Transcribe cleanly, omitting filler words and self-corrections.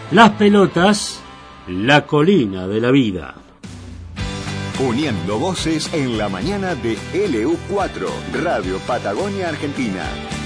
Las pelotas, la colina de la vida. Uniendo voces en la mañana de LU4, Radio Patagonia Argentina.